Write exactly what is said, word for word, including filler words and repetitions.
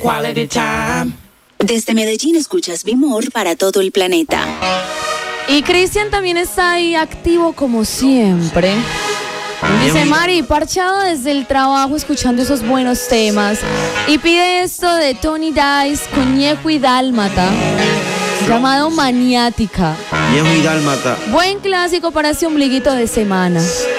Quality time. Desde Medellín escuchas Bimor para todo el planeta. Y Cristian también está ahí activo como siempre. Dice Mari, parchado desde el trabajo escuchando esos buenos temas. Y pide esto de Tony Dice con Ñejo y Dálmata, llamado Maniática. Ñejo y Dálmata. Buen clásico para ese ombliguito de semana.